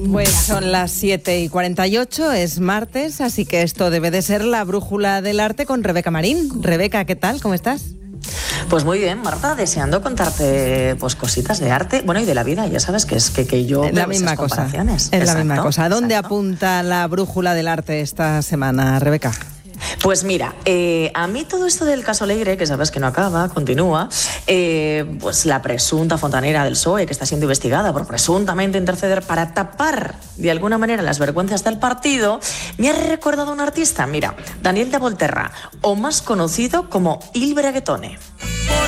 Pues son las 7:48, es martes, así que esto debe de ser la brújula del arte con Rebeca Marín. Rebeca, ¿qué tal? ¿Cómo estás? Pues muy bien, Marta, deseando contarte pues cositas de arte, bueno, y de la vida. Ya sabes que es que yo es la misma cosa. Es la misma cosa. ¿Dónde apunta la brújula del arte esta semana, Rebeca? Pues mira, a mí todo esto del caso Leire, que sabes que no acaba, continúa, pues la presunta fontanera del PSOE, que está siendo investigada por presuntamente interceder para tapar de alguna manera las vergüenzas del partido, me ha recordado a un artista, mira, Daniel de Volterra, o más conocido como Il Braguetone.